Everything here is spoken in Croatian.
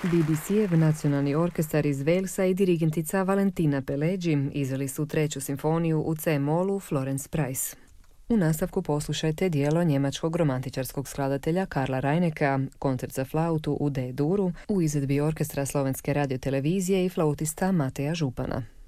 BBC-ev nacionalni orkestar iz Walesa i dirigentica Valentina Pelleggi izveli su treću simfoniju u C-molu Florence Price. U nastavku poslušajte dijelo njemačkog romantičarskog skladatelja Karla Reinecka, koncert za flautu u D-duru u izvedbi orkestra Slovenske radiotelevizije i flautista Mateja Župana.